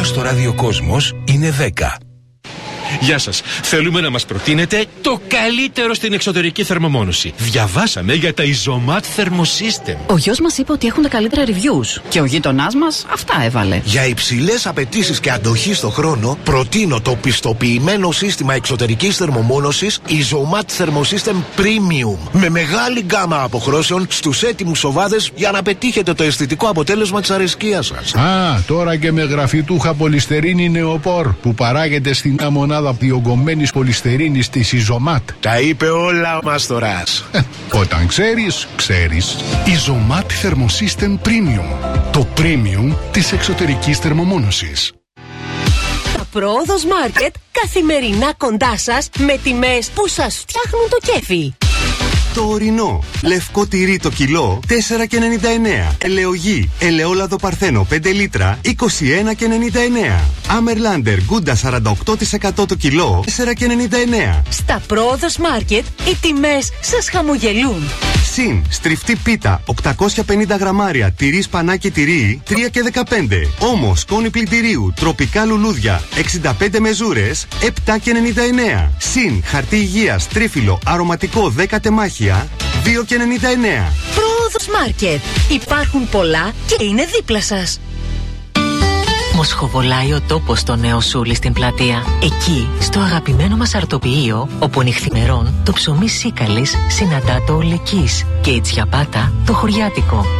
νούμερο στο ραδιοκόσμος είναι 10. Γεια σας. Θέλουμε να μας προτείνετε το καλύτερο στην εξωτερική θερμομόνωση. Διαβάσαμε για τα Isomat Thermosystem. Ο γιος μας είπε ότι έχουν τα καλύτερα reviews και ο γείτονάς μας αυτά έβαλε. Για υψηλές απαιτήσεις και αντοχή στο χρόνο, προτείνω το πιστοποιημένο σύστημα εξωτερικής θερμομόνωσης Isomat Thermosystem Premium. Με μεγάλη γκάμα αποχρώσεων στους έτοιμους οβάδες για να πετύχετε το αισθητικό αποτέλεσμα της αρεσκίας σας. Τώρα και με γραφιτούχα πολυστερίνη νεοπόρ που παράγεται στην μονάδα διογκωμένης πολυστερίνης της Isomat. Τα είπε όλα ο Μαστοράς. Όταν ξέρεις, ξέρεις. Isomat Thermosystem Premium. Το premium της εξωτερικής θερμομόνωσης. Τα Πρόοδος Μάρκετ καθημερινά κοντά σας με τιμές που σας φτιάχνουν το κέφι. Το ορεινό. Λευκό τυρί το κιλό 4,99. Ελαιογή. Ελαιόλαδο Παρθένο 5 λίτρα 21,99. Άμερλάντερ Γκούντα 48% το κιλό 4,99. Στα Πρόοδος Μάρκετ οι τιμές σας χαμογελούν. Συν στριφτή πίτα 850 γραμμάρια τυρί σπανάκι τυρί 3,15. Όμως σκόνη πλυντηρίου τροπικά λουλούδια 65 μεζούρες 7,99. Συν χαρτί υγείας τρίφυλλο αρωματικό 10 τεμάχια 2,99. Πρόοδος Μάρκετ. Υπάρχουν πολλά και είναι δίπλα σας. Μοσχοβολάει ο τόπος στο Νέο Σούλι στην πλατεία. Εκεί, στο αγαπημένο μας αρτοποιείο, όπου νυχθημερών το ψωμί Σίκαλης συναντά το Ολεκής και η τσιαπάτα το χωριάτικο.